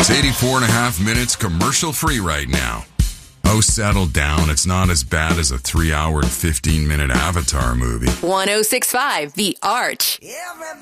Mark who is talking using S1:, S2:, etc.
S1: It's 84 and a half minutes commercial free right now. Oh, settle down. It's not as bad as a 3 hour and 15-minute Avatar movie.
S2: 106.5 The Arch.